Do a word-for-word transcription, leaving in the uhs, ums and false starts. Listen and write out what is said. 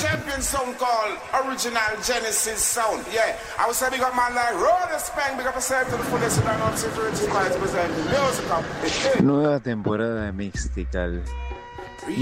champion sound called Original Genesis Sound. Yeah, I was saying big up man like Roller Spang, big up yourself to the fullest of the non-security spice presenting music up. Nueva temporada de Mixtical.